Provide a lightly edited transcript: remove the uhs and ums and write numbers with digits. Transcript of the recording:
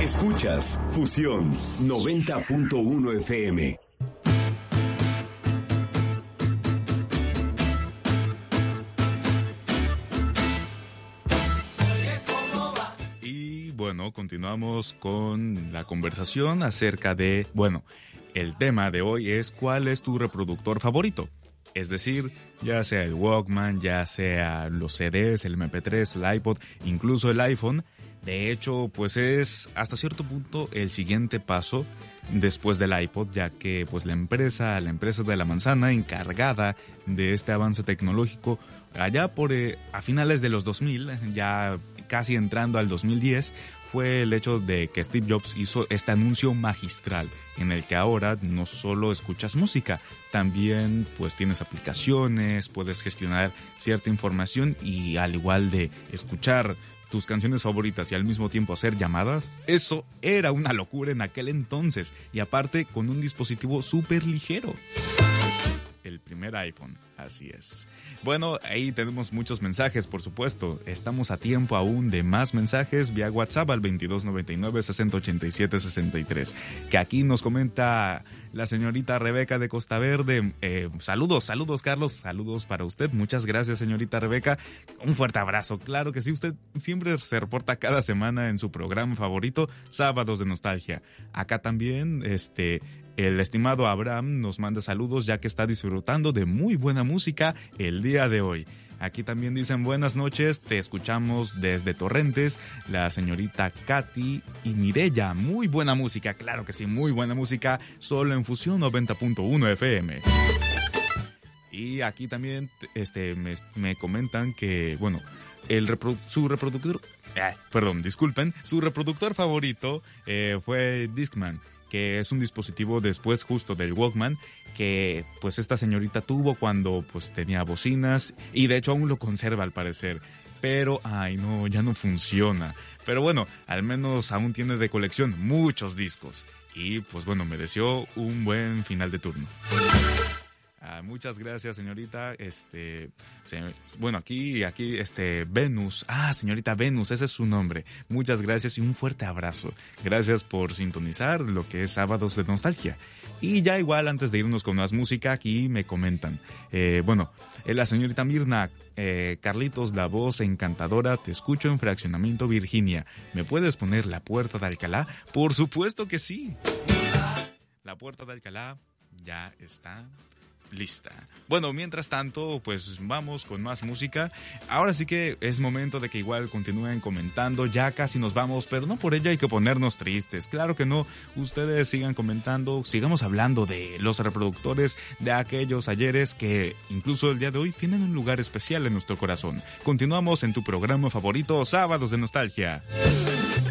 Escuchas Fusión 90.1 FM. Y bueno, continuamos con la conversación acerca de, el tema de hoy es ¿cuál es tu reproductor favorito? Es decir, ya sea el Walkman, ya sea los CDs, el MP3, el iPod, incluso el iPhone. De hecho, pues es hasta cierto punto el siguiente paso después del iPod, ya que pues la empresa de la manzana encargada de este avance tecnológico, allá a finales de los 2000, ya casi entrando al 2010, fue el hecho de que Steve Jobs hizo este anuncio magistral en el que ahora no solo escuchas música, también pues tienes aplicaciones, puedes gestionar cierta información y al igual de escuchar tus canciones favoritas y al mismo tiempo hacer llamadas, eso era una locura en aquel entonces y aparte con un dispositivo súper ligero. El primer iPhone, así es. Bueno, ahí tenemos muchos mensajes, por supuesto. Estamos a tiempo aún de más mensajes vía WhatsApp al 2299-6087-63. Que aquí nos comenta la señorita Rebeca de Costa Verde. Saludos, Carlos. Saludos para usted. Muchas gracias, señorita Rebeca. Un fuerte abrazo. Claro que sí, usted siempre se reporta cada semana en su programa favorito, Sábados de Nostalgia. Acá también, el estimado Abraham nos manda saludos ya que está disfrutando de muy buena música el día de hoy. Aquí también dicen buenas noches, te escuchamos desde Torrentes, la señorita Katy y Mireya. Muy buena música, claro que sí, muy buena música, solo en Fusión 90.1 FM. Y aquí también me comentan que, su reproductor favorito fue Discman, que es un dispositivo después justo del Walkman que pues esta señorita tuvo cuando pues tenía bocinas y de hecho aún lo conserva al parecer, pero ya no funciona. Pero bueno, al menos aún tiene de colección muchos discos y pues mereció un buen final de turno. Muchas gracias, señorita. Aquí, Venus. Señorita Venus, ese es su nombre. Muchas gracias y un fuerte abrazo. Gracias por sintonizar lo que es Sábados de Nostalgia. Y ya igual, antes de irnos con más música, aquí me comentan. La señorita Mirna, Carlitos, la voz encantadora, te escucho en Fraccionamiento Virginia. ¿Me puedes poner La Puerta de Alcalá? Por supuesto que sí. La Puerta de Alcalá ya está lista. Bueno, mientras tanto, pues vamos con más música. Ahora sí que es momento de que igual continúen comentando. Ya casi nos vamos, pero no por ello hay que ponernos tristes. Claro que no. Ustedes sigan comentando, sigamos hablando de los reproductores de aquellos ayeres que incluso el día de hoy tienen un lugar especial en nuestro corazón. Continuamos en tu programa favorito, Sábados de Nostalgia.